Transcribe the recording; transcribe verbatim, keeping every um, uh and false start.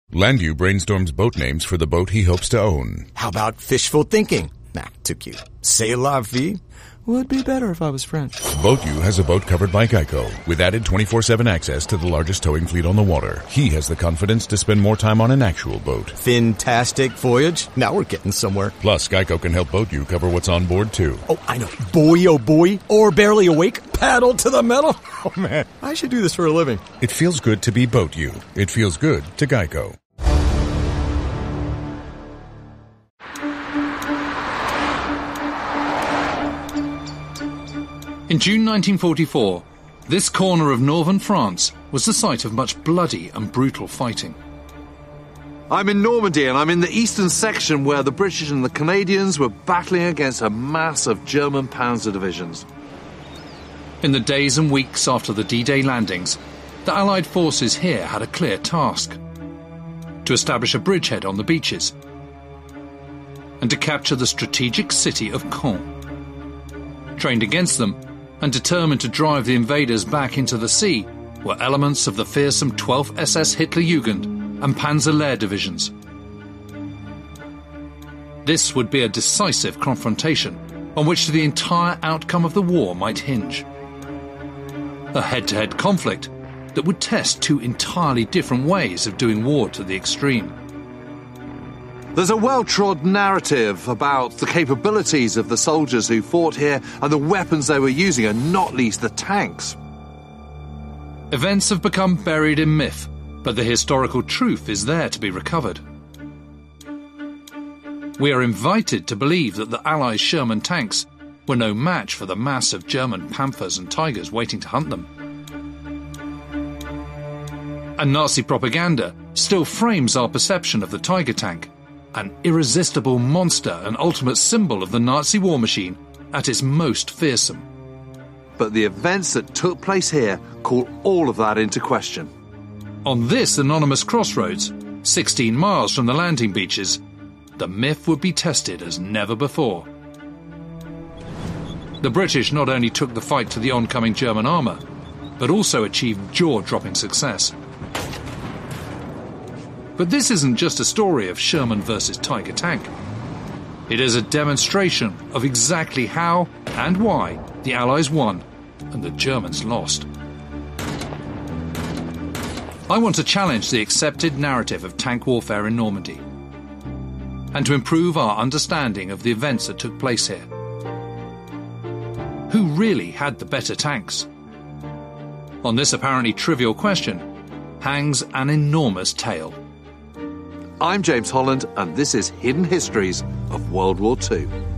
Landau brainstorms boat names for the boat he hopes to own. How about fishful thinking? Nah, too cute. C'est la vie? Would be better if I was French. BoatU has a boat covered by Geico, with added twenty-four seven access to the largest towing fleet on the water. He has the confidence to spend more time on an actual boat. Fantastic voyage. Now we're getting somewhere. Plus, Geico can help BoatU cover what's on board, too. Oh, I know. Boy, oh boy. Or barely awake. Paddle to the metal. Oh, man. I should do this for a living. It feels good to be BoatU. It feels good to Geico. In June nineteen forty-four, this corner of northern France was the site of much bloody and brutal fighting. I'm in Normandy, and I'm in the eastern section where the British and the Canadians were battling against a mass of German panzer divisions. In the days and weeks after the D-Day landings, the Allied forces here had a clear task: to establish a bridgehead on the beaches and to capture the strategic city of Caen. Trained against them and determined to drive the invaders back into the sea were elements of the fearsome twelfth S S Hitlerjugend and Panzer-Lehr divisions. This would be a decisive confrontation on which the entire outcome of the war might hinge. A head-to-head conflict that would test two entirely different ways of doing war to the extreme. There's a well-trod narrative about the capabilities of the soldiers who fought here and the weapons they were using, and not least the tanks. Events have become buried in myth, but the historical truth is there to be recovered. We are invited to believe that the Allies' Sherman tanks were no match for the mass of German Panthers and Tigers waiting to hunt them. And Nazi propaganda still frames our perception of the Tiger tank, an irresistible monster and ultimate symbol of the Nazi war machine at its most fearsome. But the events that took place here call all of that into question. On this anonymous crossroads, sixteen miles from the landing beaches, the myth would be tested as never before. The British not only took the fight to the oncoming German armour, but also achieved jaw-dropping success. But this isn't just a story of Sherman versus Tiger tank. It is a demonstration of exactly how and why the Allies won and the Germans lost. I want to challenge the accepted narrative of tank warfare in Normandy and to improve our understanding of the events that took place here. Who really had the better tanks? On this apparently trivial question hangs an enormous tale. I'm James Holland, and this is Hidden Histories of World War Two.